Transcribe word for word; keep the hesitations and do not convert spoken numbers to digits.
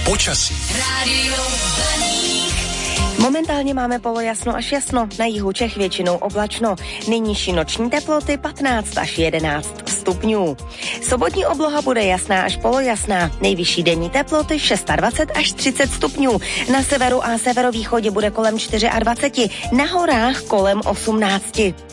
Počasí. Momentálně máme polojasno až jasno, na jihu Čech většinou oblačno. Nejnižší noční teploty patnáct až jedenáct stupňů. Sobotní obloha bude jasná až polojasná, nejvyšší denní teploty dvacet šest až třicet stupňů. Na severu a severovýchodě bude kolem dvacet čtyři, na horách kolem osmnáct.